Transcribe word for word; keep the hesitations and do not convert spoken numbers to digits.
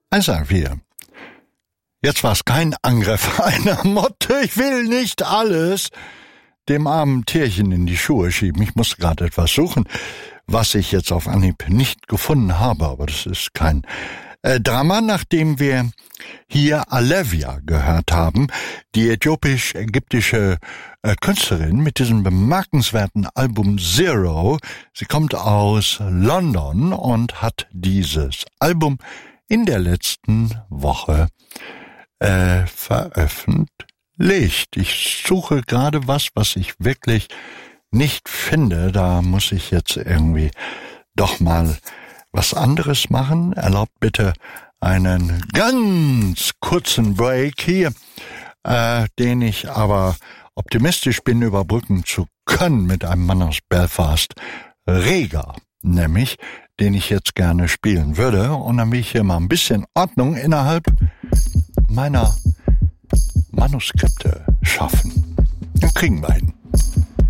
Also wir. Jetzt war es kein Angriff einer Motte. Ich will nicht alles dem armen Tierchen in die Schuhe schieben. Ich muss gerade etwas suchen, was ich jetzt auf Anhieb nicht gefunden habe. Aber das ist kein äh, Drama, nachdem wir hier Alevia gehört haben, die äthiopisch-ägyptische äh, Künstlerin mit diesem bemerkenswerten Album Zero. Sie kommt aus London und hat dieses Album in der letzten Woche äh, veröffentlicht. Ich suche gerade was, was ich wirklich nicht finde. Da muss ich jetzt irgendwie doch mal was anderes machen. Erlaubt bitte einen ganz kurzen Break hier, äh, den ich aber optimistisch bin, überbrücken zu können mit einem Mann aus Belfast, Rega, nämlich, den ich jetzt gerne spielen würde. Und dann will ich hier mal ein bisschen Ordnung innerhalb meiner Manuskripte schaffen. Dann kriegen wir hin.